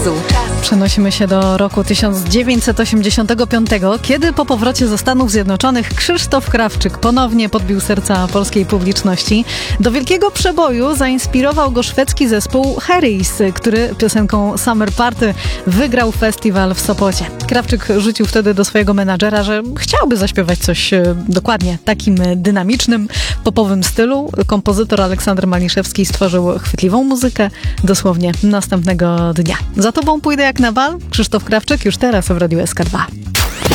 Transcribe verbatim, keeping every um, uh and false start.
Przenosimy się do roku tysiąc dziewięćset osiemdziesiątego piątego, kiedy po powrocie ze Stanów Zjednoczonych Krzysztof Krawczyk ponownie podbił serca polskiej publiczności. Do wielkiego przeboju zainspirował go szwedzki zespół Harrys, który piosenką Summer Party wygrał festiwal w Sopocie. Krawczyk rzucił wtedy do swojego menadżera, że chciałby zaśpiewać coś dokładnie takim dynamicznym, popowym stylu. Kompozytor Aleksander Maliszewski stworzył chwytliwą muzykę dosłownie następnego dnia. Za tobą pójdę jak na bal. Krzysztof Krawczyk już teraz w Radiu S K dwa.